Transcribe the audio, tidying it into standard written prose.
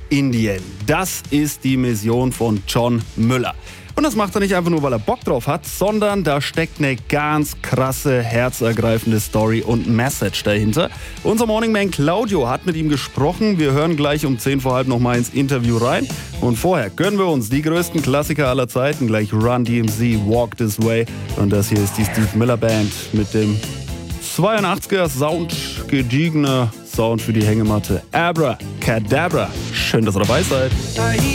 Indien. Das ist die Mission von John Müller. Und das macht er nicht einfach nur, weil er Bock drauf hat, sondern da steckt eine ganz krasse, herzergreifende Story und Message dahinter. Unser Morningman Claudio hat mit ihm gesprochen. Wir hören gleich um 10 vor halb nochmal ins Interview rein. Und vorher gönnen wir uns die größten Klassiker aller Zeiten. Gleich Run DMC, Walk This Way. Und das hier ist die Steve Miller Band mit dem 82er Sound, gediegener Sound für die Hängematte. Abra Cadabra. Schön, dass ihr dabei seid.